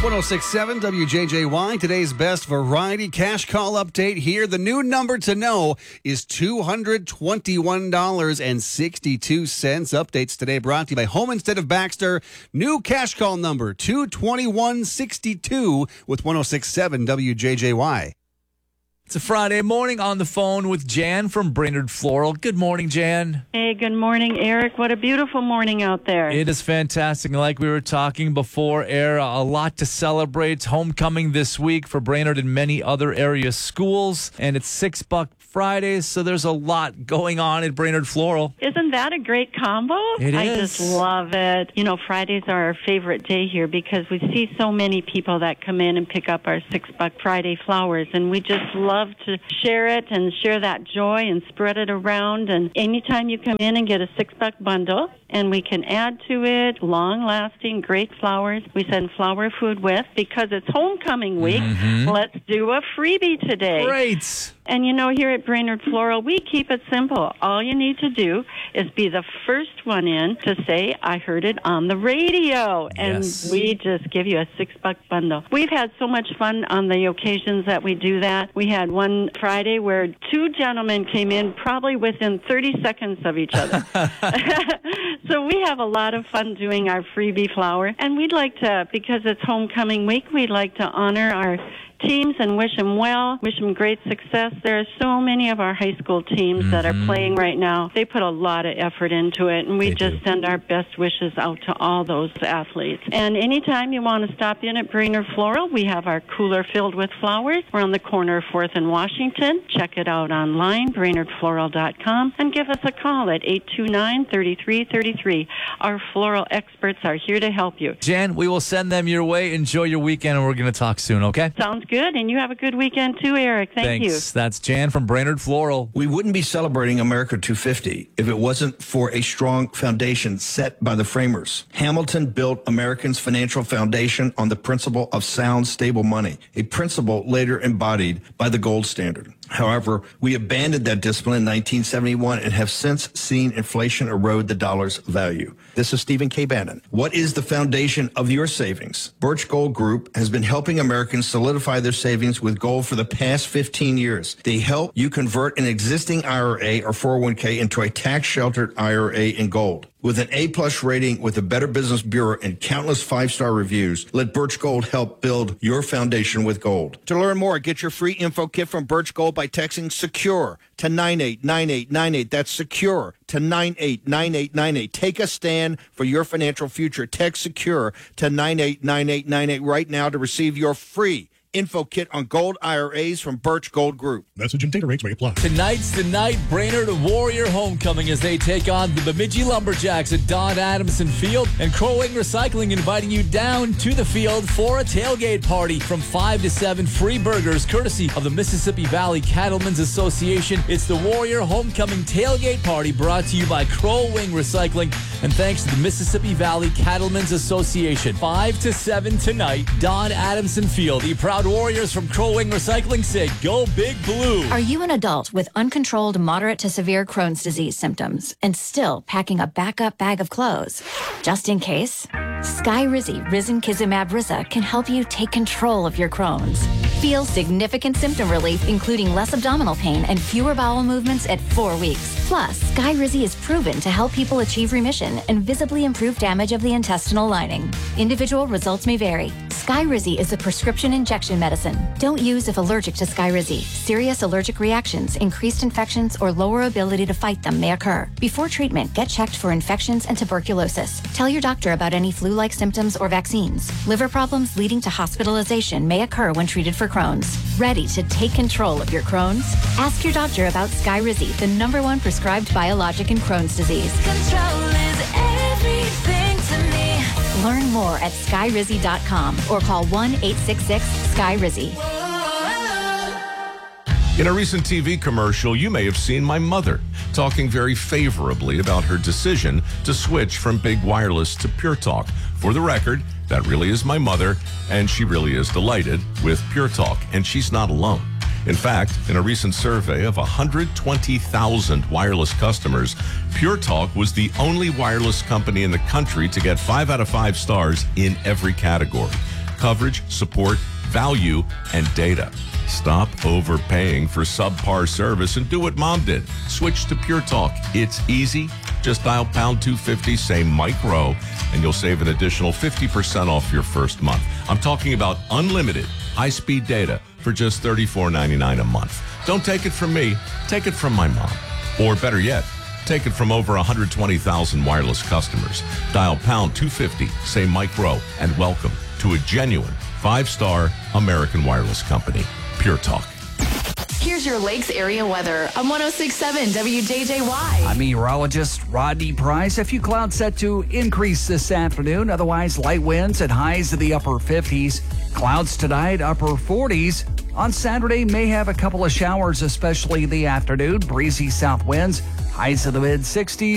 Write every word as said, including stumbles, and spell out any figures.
one oh six point seven W J J Y, today's best variety cash call update here. The new number to know is two hundred twenty-one dollars and sixty-two cents. Updates today brought to you by Home Instead of Baxter. New cash call number two twenty-one sixty-two with one oh six point seven W J J Y. It's a Friday morning on the phone with Jan from Brainerd Floral. Good morning, Jan. Hey, good morning, Eric. What a beautiful morning out there. It is fantastic. Like we were talking before air, a lot to celebrate. It's homecoming this week for Brainerd and many other area schools. And it's Six Buck Fridays, so there's a lot going on at Brainerd Floral. Isn't that a great combo? It I is. just love it. You know, Fridays are our favorite day here because we see so many people that come in and pick up our Six Buck Friday flowers, and we just love to share it and share that joy and spread it around. And anytime you come in and get a Six Buck bundle, and we can add to it long-lasting, great flowers we send flower food with. Because it's homecoming week, mm-hmm. let's do a freebie today. Great. And you know, here at Brainerd Floral, we keep it simple. All you need to do is be the first one in to say, I heard it on the radio. And Yes. we just give you a six-buck bundle. We've had so much fun on the occasions that we do that. We had one Friday where two gentlemen came in probably within thirty seconds of each other. So we have a lot of fun doing our freebie flower. And we'd like to, because it's homecoming week, we'd like to honor our teams and wish them well, wish them great success. There are so many of our high school teams mm-hmm. that are playing right now. They put a lot of effort into it, and we They just do. send our best wishes out to all those athletes. And anytime you want to stop in at Brainerd Floral, we have our cooler filled with flowers. We're on the corner of fourth and Washington. Check it out online, brainerd floral dot com, and give us a call at eight two nine, three three three three. Our floral experts are here to help you. Jan, we will send them your way. Enjoy your weekend, and we're going to talk soon, okay? Sounds good, and you have a good weekend too, Eric. Thank Thanks. you. That's Jan from Brainerd Floral. We wouldn't be celebrating America two fifty if it wasn't for a strong foundation set by the framers. Hamilton built Americans' financial foundation on the principle of sound, stable money, a principle later embodied by the gold standard. However, we abandoned that discipline in nineteen seventy-one and have since seen inflation erode the dollar's value. This is Stephen K. Bannon. What is the foundation of your savings? Birch Gold Group has been helping Americans solidify their savings with gold for the past fifteen years. They help you convert an existing I R A or four oh one k into a tax-sheltered I R A in gold. With an A-plus rating with the Better Business Bureau and countless five-star reviews, let Birch Gold help build your foundation with gold. To learn more, get your free info kit from Birch Gold by texting SECURE to nine eight nine eight nine eight. That's SECURE to nine eight nine eight nine eight. Take a stand for your financial future. Text SECURE to nine eight nine eight nine eight right now to receive your free info kit on gold I R As from Birch Gold Group. Message and data rates may apply. Tonight's the night Brainerd Warrior homecoming as they take on the Bemidji Lumberjacks at Don Adamson Field, and Crow Wing Recycling inviting you down to the field for a tailgate party from five to seven. Free burgers courtesy of the Mississippi Valley Cattlemen's Association. It's the Warrior Homecoming Tailgate Party brought to you by Crow Wing Recycling and thanks to the Mississippi Valley Cattlemen's Association. five to seven tonight, Don Adamson Field. The proud Warriors from Crow Wing Recycling say, go Big Blue. Are you an adult with uncontrolled moderate to severe Crohn's disease symptoms and still packing a backup bag of clothes? Just in case, Skyrizi Risankizumab Risa can help you take control of your Crohn's. Feel significant symptom relief, including less abdominal pain and fewer bowel movements at four weeks. Plus, Skyrizi is proven to help people achieve remission and visibly improve damage of the intestinal lining. Individual results may vary. Skyrizi is a prescription injection medicine. Don't use if allergic to Skyrizi. Serious allergic reactions, increased infections, or lower ability to fight them may occur. Before treatment, get checked for infections and tuberculosis. Tell your doctor about any flu-like symptoms or vaccines. Liver problems leading to hospitalization may occur when treated for Crohn's. Ready to take control of your Crohn's? Ask your doctor about Skyrizi, the number one prescribed biologic in Crohn's disease. Control is everything to me. Learn more at skyrizi dot com or call one eight six six sky rizi. In a recent T V commercial, you may have seen my mother talking very favorably about her decision to switch from Big Wireless to Pure Talk. For the record, that really is my mother, and she really is delighted with Pure Talk, and she's not alone. In fact, in a recent survey of one hundred twenty thousand wireless customers, Pure Talk was the only wireless company in the country to get five out of five stars in every category. coverage, support, value, and data. Stop overpaying for subpar service and do what Mom did. Switch to Pure Talk. It's easy. Just dial pound two fifty, say micro, and you'll save an additional fifty percent off your first month. I'm talking about unlimited high-speed data for just thirty-four ninety-nine a month. Don't take it from me. Take it from my mom. Or better yet, take it from over one hundred twenty thousand wireless customers. Dial pound two fifty, say micro, and welcome to a genuine five-star American wireless company. Pure Talk. Here's your Lakes area weather on one oh six point seven W J J Y. I'm meteorologist Rodney Price. A few clouds set to increase this afternoon. Otherwise, light winds and highs to the upper fifties. Clouds tonight, upper forties. On Saturday, may have a couple of showers, especially in the afternoon. Breezy south winds, highs to the mid sixties.